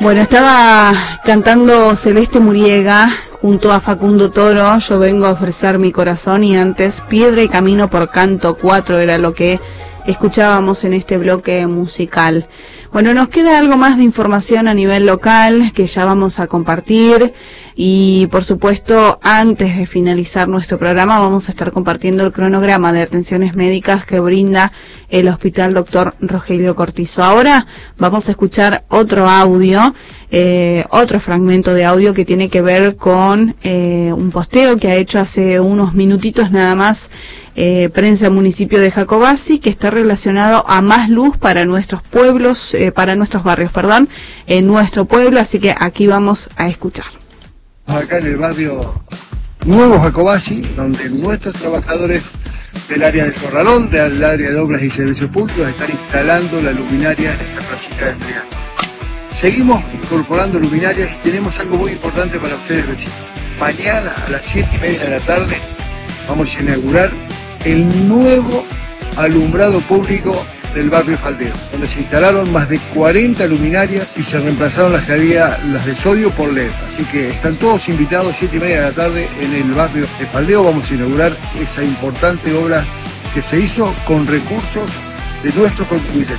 Bueno, estaba cantando Celeste Muriega junto a Facundo Toro, Yo vengo a ofrecer mi corazón, y antes Piedra y Camino por Canto 4 era lo que escuchábamos en este bloque musical. Bueno, nos queda algo más de información a nivel local que ya vamos a compartir, y por supuesto antes de finalizar nuestro programa vamos a estar compartiendo el cronograma de atenciones médicas que brinda el Hospital Dr. Rogelio Cortizo. Ahora vamos a escuchar otro audio, otro fragmento de audio que tiene que ver con un posteo que ha hecho hace unos minutitos nada más Prensa Municipio de Jacobasi, que está relacionado a más luz para nuestros pueblos, para nuestros barrios, perdón, en nuestro pueblo, así que aquí vamos a escuchar. Acá en el barrio Nuevo Jacobasi, donde nuestros trabajadores del área del Corralón, del área de obras y servicios públicos, están instalando la luminaria en esta placita de Triángulo. Seguimos incorporando luminarias y tenemos algo muy importante para ustedes, vecinos. Mañana a las 7:30 de la tarde vamos a inaugurar el nuevo alumbrado público del barrio Faldeo, donde se instalaron más de 40 luminarias y se reemplazaron las que había, las de sodio, por LED. Así que están todos invitados, 7:30 de la tarde en el barrio de Faldeo. Vamos a inaugurar esa importante obra que se hizo con recursos de nuestros contribuyentes.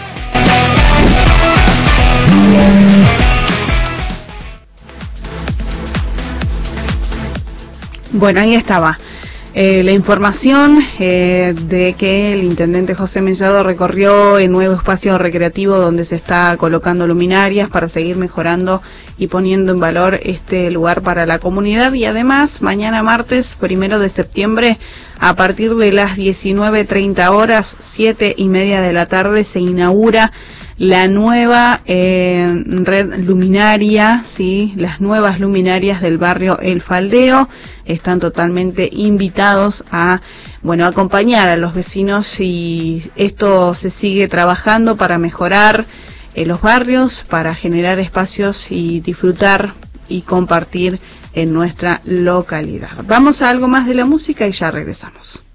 Bueno, ahí estaba la información de que el intendente José Mellado recorrió el nuevo espacio recreativo donde se está colocando luminarias para seguir mejorando y poniendo en valor este lugar para la comunidad. Y además, mañana martes 1 de septiembre, a partir de las 19:30 horas, 7:30 de la tarde, se inaugura la nueva red luminaria, sí, las nuevas luminarias del barrio El Faldeo. Están totalmente invitados a, bueno, acompañar a los vecinos, y esto se sigue trabajando para mejorar los barrios, para generar espacios y disfrutar y compartir en nuestra localidad. Vamos a algo más de la música y ya regresamos.